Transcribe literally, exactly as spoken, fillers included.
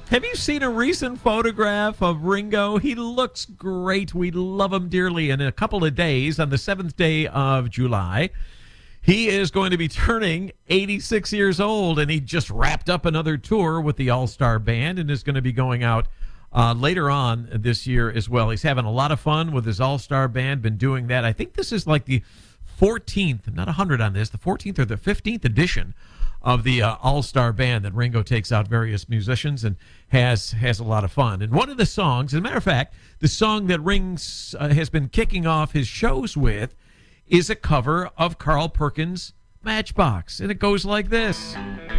Have you seen a recent photograph of Ringo? He looks great. We love him dearly. And in a couple of days, on the seventh day of July, he is going to be turning eighty-six years old, and he just wrapped up another tour with the All-Star Band and is going to be going out uh, later on this year as well. He's having a lot of fun with his All-Star Band, been doing that. I think this is like the fourteenth, not one hundred on this, the fourteenth or the fifteenth edition of the uh, All-Star Band that Ringo takes out various musicians and has has a lot of fun. And one of the songs, as a matter of fact, the song that Rings uh, has been kicking off his shows with is a cover of Carl Perkins' Matchbox. And it goes like this.